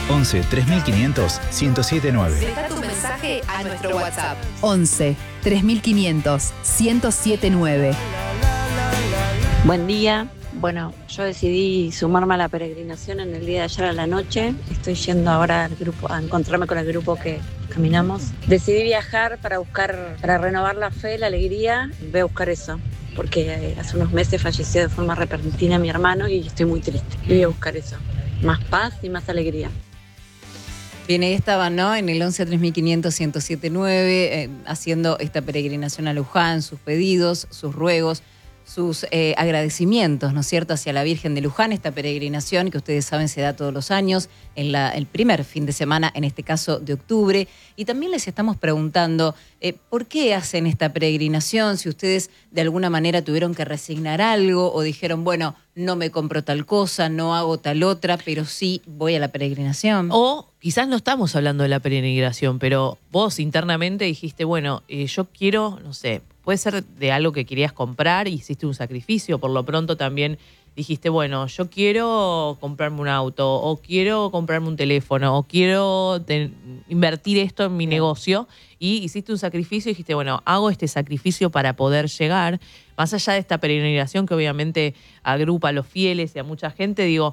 11 3500 1079. Deja tu mensaje a nuestro WhatsApp. 11 3500 1079. Buen día. Bueno, yo decidí sumarme a la peregrinación en el día de ayer a la noche. Estoy yendo ahora al grupo, a encontrarme con el grupo que caminamos. Decidí viajar para renovar la fe, la alegría. Voy a buscar eso, porque hace unos meses falleció de forma repentina mi hermano y estoy muy triste. Y voy a buscar eso, más paz y más alegría. Bien, ahí estaban, ¿no? En el 11 3500 1079, haciendo esta peregrinación a Luján, sus pedidos, sus ruegos, sus agradecimientos, ¿no es cierto?, hacia la Virgen de Luján, esta peregrinación que ustedes saben se da todos los años, en el primer fin de semana, en este caso de octubre. Y también les estamos preguntando, ¿por qué hacen esta peregrinación? Si ustedes de alguna manera tuvieron que resignar algo o dijeron, bueno, no me compro tal cosa, no hago tal otra, pero sí voy a la peregrinación. O quizás no estamos hablando de la peregrinación, pero vos internamente dijiste, bueno, yo quiero, no sé, puede ser de algo que querías comprar y hiciste un sacrificio, por lo pronto también dijiste, bueno, yo quiero comprarme un auto, o quiero comprarme un teléfono, o quiero invertir esto en mi negocio, y hiciste un sacrificio y dijiste, bueno, hago este sacrificio para poder llegar. Más allá de esta peregrinación que obviamente agrupa a los fieles y a mucha gente, digo,